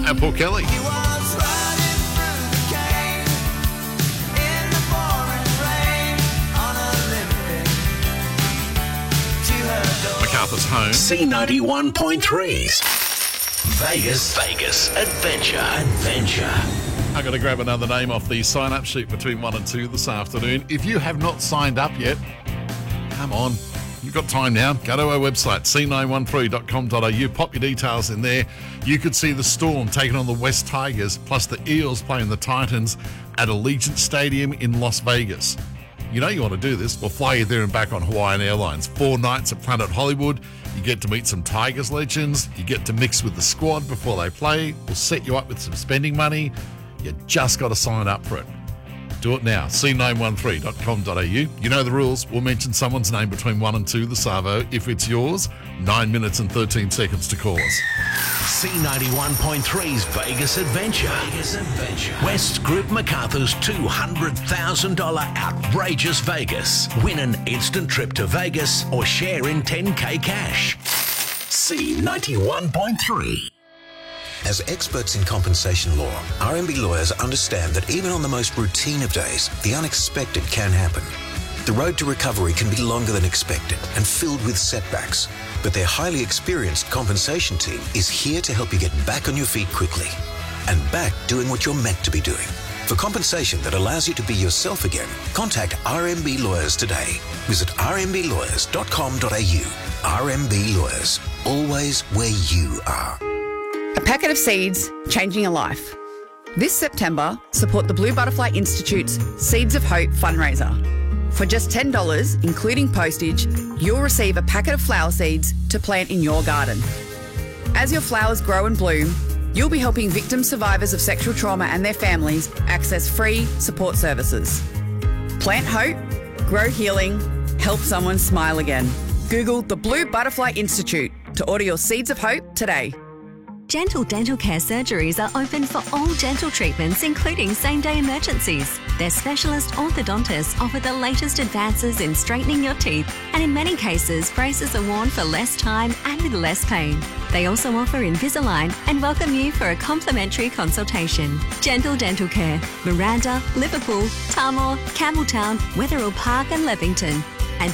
and Paul Kelly. MacArthur's home. C91.3's Vegas Adventure. I'm going to grab another name off the sign-up sheet between 1 and 2 this afternoon. If you have not signed up yet, come on. You've got time now. Go to our website, c913.com.au. Pop your details in there. You could see the Storm taking on the West Tigers, plus the Eels playing the Titans at Allegiant Stadium in Las Vegas. You know you want to do this. We'll fly you there and back on Hawaiian Airlines. 4 nights at Planet Hollywood. You get to meet some Tigers legends. You get to mix with the squad before they play. We'll set you up with some spending money. You just got to sign up for it. Do it now. c913.com.au. You know the rules. We'll mention someone's name between 1 and 2 this arvo. If it's yours, 9 minutes and 13 seconds to call us. C91.3's Vegas Adventure. West Group MacArthur's $200,000 outrageous Vegas. Win an instant trip to Vegas or share in 10K cash. C91.3. As experts in compensation law, RMB lawyers understand that even on the most routine of days, the unexpected can happen. The road to recovery can be longer than expected and filled with setbacks, but their highly experienced compensation team is here to help you get back on your feet quickly and back doing what you're meant to be doing. For compensation that allows you to be yourself again, contact RMB Lawyers today. Visit rmblawyers.com.au. RMB Lawyers, always where you are. A packet of seeds, changing a life. This September, support the Blue Butterfly Institute's Seeds of Hope fundraiser. For just $10, including postage, you'll receive a packet of flower seeds to plant in your garden. As your flowers grow and bloom, you'll be helping victim survivors of sexual trauma and their families access free support services. Plant hope, grow healing, help someone smile again. Google the Blue Butterfly Institute to order your Seeds of Hope today. Gentle Dental Care surgeries are open for all dental treatments, including same-day emergencies. Their specialist orthodontists offer the latest advances in straightening your teeth, and in many cases, braces are worn for less time and with less pain. They also offer Invisalign and welcome you for a complimentary consultation. Gentle Dental Care, Miranda, Liverpool, Tamor, Campbelltown, Wetherill Park and Levington, and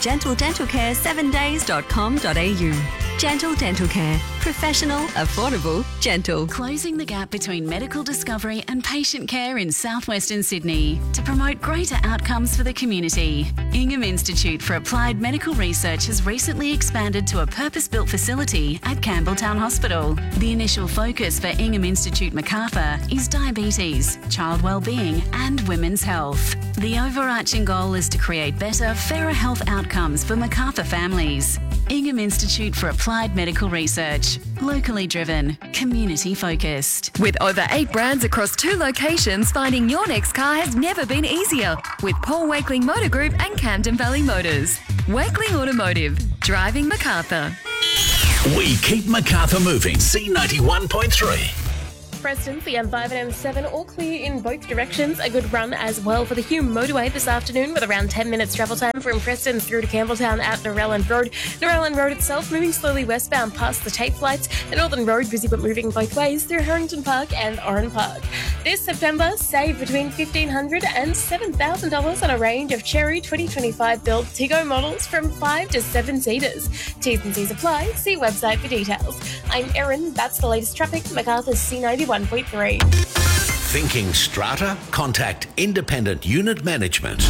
gentledentalcare7days.com.au. Gentle Dental Care. Professional, affordable, gentle. Closing the gap between medical discovery and patient care in southwestern Sydney to promote greater outcomes for the community. Ingham Institute for Applied Medical Research has recently expanded to a purpose-built facility at Campbelltown Hospital. The initial focus for Ingham Institute MacArthur is diabetes, child wellbeing and women's health. The overarching goal is to create better, fairer health outcomes for MacArthur families. Ingham Institute for Applied Medical Research. Locally driven, community focused. With over 8 brands across 2 locations, finding your next car has never been easier. With Paul Wakeling Motor Group and Camden Valley Motors. Wakeling Automotive. Driving MacArthur. We keep MacArthur moving. C91.3. Preston, the M5 and M7 all clear in both directions. A good run as well for the Hume motorway this afternoon with around 10 minutes travel time from Preston through to Campbelltown at Norelland Road. Norelland Road itself moving slowly westbound past the tape lights. The Northern Road busy but moving both ways through Harrington Park and Oran Park. This September, save between $1,500 and $7,000 on a range of Cherry 2025 built Tiggo models from 5 to 7 seaters. T's and C's apply. See website for details. I'm Erin. That's the latest traffic. MacArthur's C91.3. Thinking strata? Contact Independent Unit Management.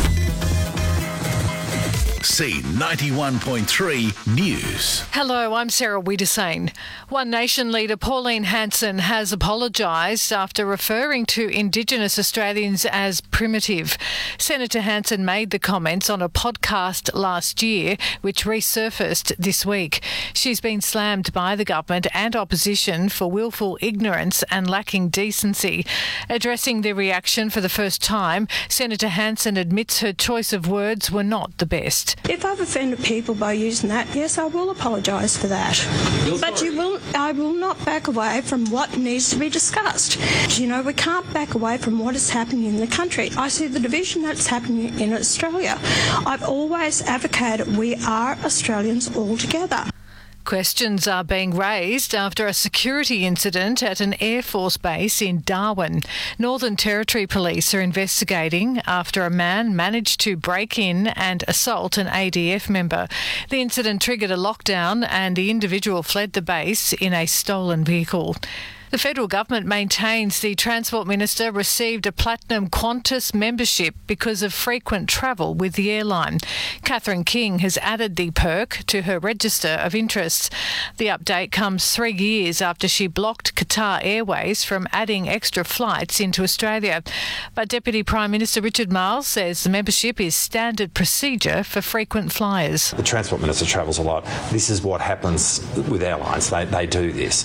C91.3 News. Hello, I'm Sarah Wiedersane. One Nation leader Pauline Hanson has apologised after referring to Indigenous Australians as primitive. Senator Hanson made the comments on a podcast last year, which resurfaced this week. She's been slammed by the government and opposition for willful ignorance and lacking decency. Addressing the reaction for the first time, Senator Hanson admits her choice of words were not the best. If I've offended people by using that, yes, I will apologise for that. But I will not back away from what needs to be discussed. You know, we can't back away from what is happening in the country. I see the division that's happening in Australia. I've always advocated we are Australians all together. Questions are being raised after a security incident at an Air Force base in Darwin. Northern Territory Police are investigating after a man managed to break in and assault an ADF member. The incident triggered a lockdown and the individual fled the base in a stolen vehicle. The federal government maintains the Transport Minister received a platinum Qantas membership because of frequent travel with the airline. Catherine King has added the perk to her register of interests. The update comes 3 years after she blocked Qatar Airways from adding extra flights into Australia. But Deputy Prime Minister Richard Marles says the membership is standard procedure for frequent flyers. The Transport Minister travels a lot. This is what happens with airlines. They do this.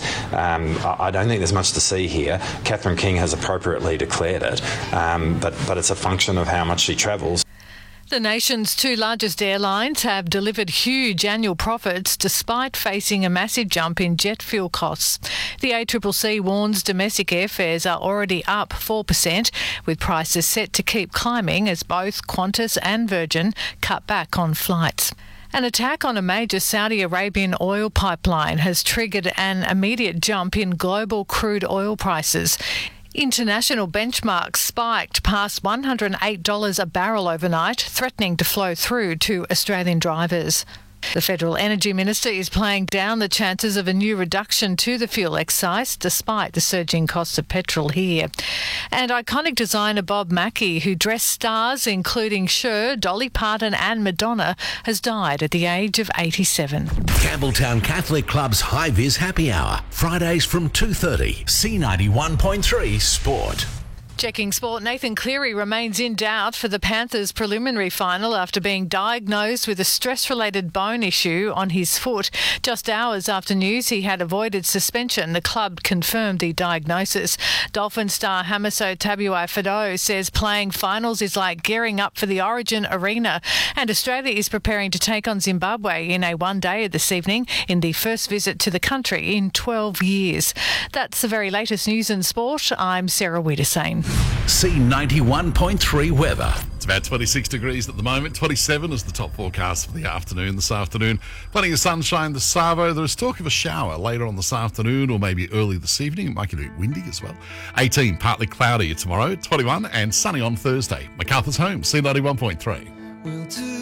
I don't think there's much to see here. Catherine King has appropriately declared it, but it's a function of how much she travels. The nation's two largest airlines have delivered huge annual profits despite facing a massive jump in jet fuel costs. The ACCC warns domestic airfares are already up 4%, with prices set to keep climbing as both Qantas and Virgin cut back on flights. An attack on a major Saudi Arabian oil pipeline has triggered an immediate jump in global crude oil prices. International benchmarks spiked past $108 a barrel overnight, threatening to flow through to Australian drivers. The Federal Energy Minister is playing down the chances of a new reduction to the fuel excise despite the surging cost of petrol here. And iconic designer Bob Mackie, who dressed stars including Cher, Dolly Parton and Madonna, has died at the age of 87. Campbelltown Catholic Club's High Vis Happy Hour, Fridays from 2:30. C91.3 Sport. Checking sport, Nathan Cleary remains in doubt for the Panthers' preliminary final after being diagnosed with a stress-related bone issue on his foot. Just hours after news he had avoided suspension, the club confirmed the diagnosis. Dolphin star Hamiso Tabuai-Fidow says playing finals is like gearing up for the Origin Arena, and Australia is preparing to take on Zimbabwe in a one-dayer this evening in the first visit to the country in 12 years. That's the very latest news in sport. I'm Sarah Wiedersane. C91.3 weather. It's about 26 degrees at the moment. 27 is the top forecast for the afternoon this afternoon. Plenty of sunshine this Savo. There is talk of a shower later on this afternoon or maybe early this evening. It might get a bit windy as well. 18, partly cloudy tomorrow. 21 and sunny on Thursday. MacArthur's home, C91.3.